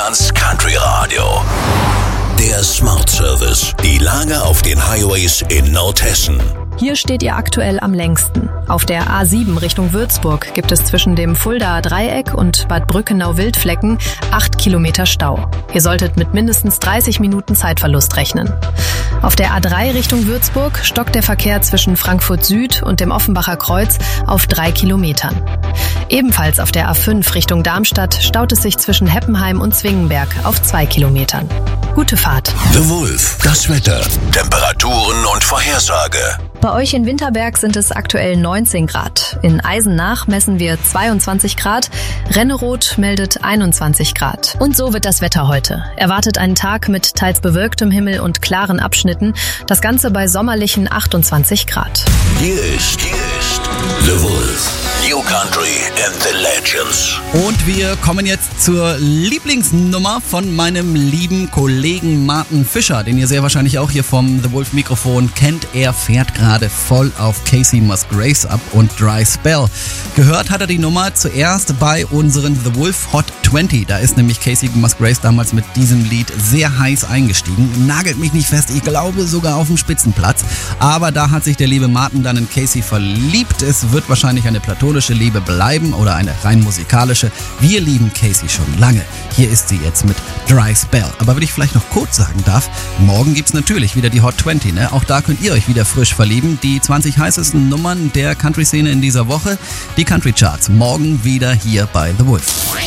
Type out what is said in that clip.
Deutschlands Country Radio. Der Smart Service. Die Lage auf den Highways in Nordhessen. Hier steht ihr aktuell am längsten. Auf der A7 Richtung Würzburg gibt es zwischen dem Fuldaer Dreieck und Bad Brückenau-Wildflecken 8 Kilometer Stau. Ihr solltet mit mindestens 30 Minuten Zeitverlust rechnen. Auf der A3 Richtung Würzburg stockt der Verkehr zwischen Frankfurt Süd und dem Offenbacher Kreuz auf 3 Kilometern. Ebenfalls auf der A5 Richtung Darmstadt staut es sich zwischen Heppenheim und Zwingenberg auf 2 Kilometern. Gute Fahrt. The Wolf, das Wetter, Temperaturen und Vorhersage. Bei euch in Winterberg sind es aktuell 19 Grad. In Eisenach messen wir 22 Grad. Renneroth meldet 21 Grad. Und so wird das Wetter heute. Erwartet einen Tag mit teils bewölktem Himmel und klaren Abschnitten. Das Ganze bei sommerlichen 28 Grad. Hier ist The Wolf. New Country and the Legends. Und wir kommen jetzt zur Lieblingsnummer von meinem lieben Kollegen Martin Fischer, den ihr sehr wahrscheinlich auch hier vom The Wolf Mikrofon kennt. Er fährt gerade voll auf Casey Musgraves ab und Dry Spell. Gehört hat er die Nummer zuerst bei unseren The Wolf Hot 20. Da ist nämlich Casey Musgraves damals mit diesem Lied sehr heiß eingestiegen. Nagelt mich nicht fest, ich glaube sogar auf dem Spitzenplatz. Aber da hat sich der liebe Martin dann in Casey verliebt. Es wird wahrscheinlich eine platonische Liebe bleiben oder eine rein musikalische. Wir lieben Casey schon lange. Hier ist sie jetzt mit Dry Spell. Aber wenn ich vielleicht noch kurz sagen darf, morgen gibt's natürlich wieder die Hot 20. Ne? Auch da könnt ihr euch wieder frisch verlieben. Die 20 heißesten Nummern der Country-Szene in dieser Woche. Die Country Charts morgen wieder hier bei The Wolf.